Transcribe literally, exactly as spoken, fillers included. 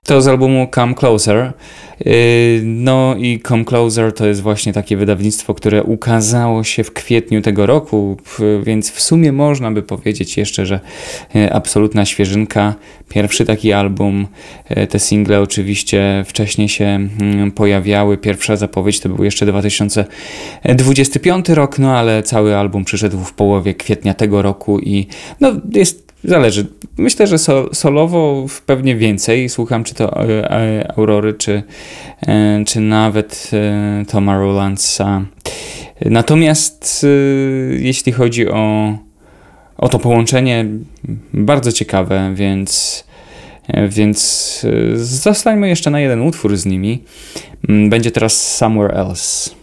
To z albumu Come Closer. No i Come Closer to jest właśnie takie wydawnictwo, które ukazało się w kwietniu tego roku, więc w sumie można by powiedzieć jeszcze, że absolutna świeżynka. Pierwszy taki album, te single oczywiście wcześniej się pojawiały. Pierwsza zapowiedź to był jeszcze dwa tysiące dwudziesty piąty rok, no ale cały album przyszedł w połowie kwietnia tego roku i no jest zależy. Myślę, że so, solowo pewnie więcej. Słucham czy to e, e, Aurory, czy, e, czy nawet e, Toma Rowlandsa. Natomiast e, jeśli chodzi o, o to połączenie, bardzo ciekawe, więc, e, więc e, zostańmy jeszcze na jeden utwór z nimi. Będzie teraz Somewhere Else.